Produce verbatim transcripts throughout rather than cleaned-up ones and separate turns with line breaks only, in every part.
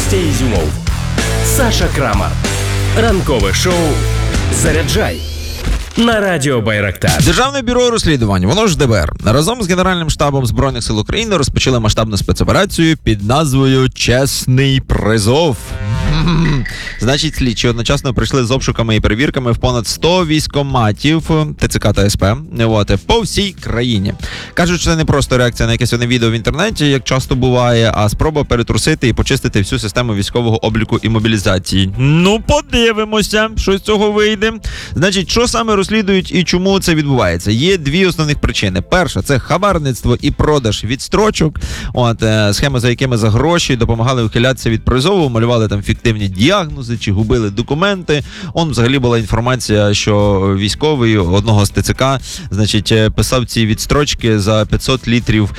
Костя Ізюмов, Саша Крамар. Ранкове шоу «Заряджай» на радіо Байрактар.
Державне бюро розслідувань, воно ж Де Бе Ер, разом з Генеральним штабом Збройних сил України розпочали масштабну спецоперацію під назвою «Чесний призов». Значить, слідчі одночасно прийшли з обшуками і перевірками в понад сто військкоматів Те Це Ка та Ес Пе от, по всій країні. Кажуть, що це не просто реакція на якесь одне відео в інтернеті, як часто буває, а спроба перетрусити і почистити всю систему військового обліку і мобілізації. Ну, подивимося, що з цього вийде. Значить, що саме розслідують і чому це відбувається? Є дві основних причини. Перша – це хабарництво і продаж відстрочок, от, схеми, за якими за гроші допомагали ухилятися від призову, малювали там фіктивні діагнози чи губили документи. Он взагалі була інформація, що військовий одного з Те Це Ка, значить, писав ці відстрочки за п'ятсот літрів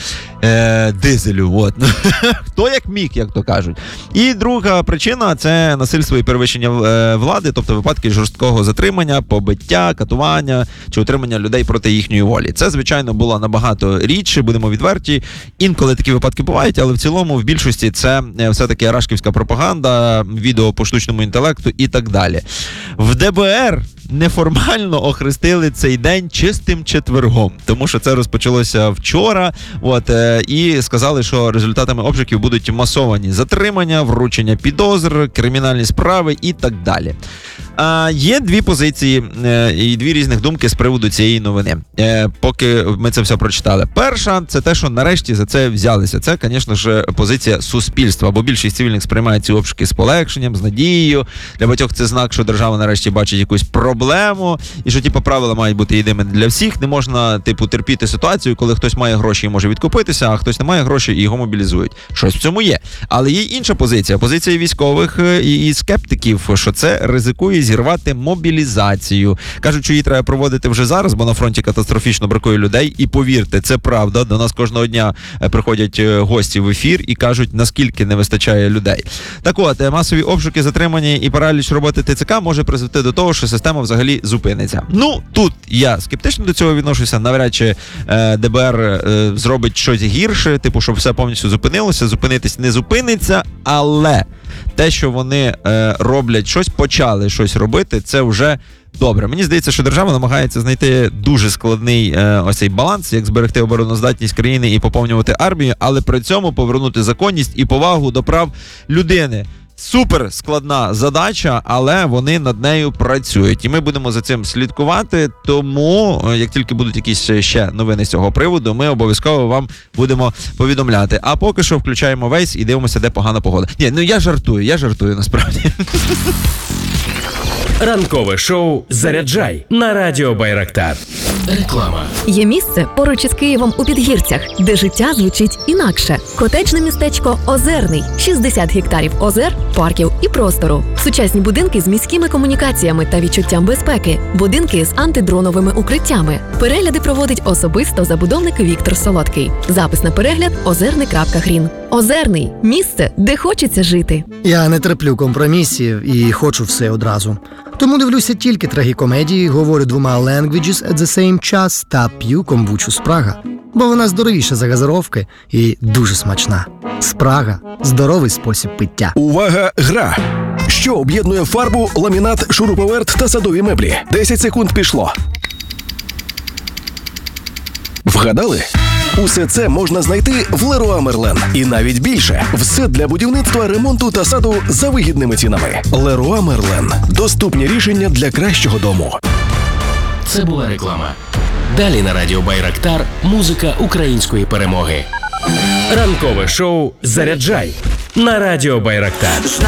е, дизелю. От. Хто як міг, як то кажуть. І друга причина – це насильство і перевищення влади, тобто випадки жорсткого затримання, побиття, катування чи утримання людей проти їхньої волі. Це, звичайно, було набагато рідше, будемо відверті. Інколи такі випадки бувають, але в цілому в більшості це все-таки рашківська пропаганда, відео по штучному інтелекту і так далі. В Де Бе Ер неформально охрестили цей день чистим четвергом, тому що це розпочалося вчора, от, і сказали, що результатами обшуків будуть масовані затримання, вручення підозр, кримінальні справи і так далі. А, є дві позиції е, і дві різних думки з приводу цієї новини, е, поки ми це все прочитали. Перша – це те, що нарешті за це взялися. Це, звісно ж, позиція суспільства, бо більшість цивільних сприймають ці обшуки з полегшенням, з надією. Для багатьох це знак, що держава нарешті бачить якусь проблему, і що, типу, правила мають бути єдиними для всіх. Не можна, типу, терпіти ситуацію, коли хтось має гроші і може відкупитися, а хтось не має грошей і його мобілізують. Щось в цьому є. Але є інша позиція. Позиція військових і, і скептиків, що це ризикує зірвати мобілізацію. Кажуть, що її треба проводити вже зараз, бо на фронті катастрофічно бракує людей. І повірте, це правда. До нас кожного дня приходять гості в ефір і кажуть, наскільки не вистачає людей. Так от, масові обшуки, затримання і параліч роботи Те Це Ка може призвести до того, що система взагалі зупиниться. Ну, тут я скептично до цього відношуся. Навряд чи е, Де Бе Ер е, зробить щось гірше, типу, щоб все повністю зупинилося. Зупинитись не зупиниться, але те, що вони е, роблять щось, почали щось робити, це вже добре. Мені здається, що держава намагається знайти дуже складний е, ось цей баланс, як зберегти обороноздатність країни і поповнювати армію, але при цьому повернути законність і повагу до прав людини. Супер складна задача, але вони над нею працюють. І ми будемо за цим слідкувати, тому, як тільки будуть якісь ще новини з цього приводу, ми обов'язково вам будемо повідомляти. А поки що включаємо вейс і дивимося, де погана погода. Ні, ну я жартую, я жартую насправді.
Ранкове шоу «Заряджай» на радіо Байрактар. Реклама.
Є місце поруч із Києвом у Підгірцях, де життя звучить інакше. Котеджне містечко Озерний. шістдесят гектарів озер, парків і простору. Сучасні будинки з міськими комунікаціями та відчуттям безпеки. Будинки з антидроновими укриттями. Перегляди проводить особисто забудовник Віктор Солодкий. Запис на перегляд – озерний крапка грін. Озерний – місце, де хочеться жити.
Я не терплю компромісів і хочу все одразу. Тому дивлюся тільки трагікомедії, говорю двома languages at the same час та п'ю комбучу Спрага. Бо вона здоровіша за газировки і дуже смачна. Спрага – здоровий спосіб пиття.
Увага, гра! Що об'єднує фарбу, ламінат, шуруповерт та садові меблі? десять секунд пішло. Вгадали? Усе це можна знайти в Леруа Мерлен. І навіть більше. Все для будівництва, ремонту та саду за вигідними цінами. Леруа Мерлен. Доступні рішення для кращого дому.
Це була реклама. Далі на радіо Байрактар музика української перемоги. Ранкове шоу «Заряджай» на радіо Байрактар.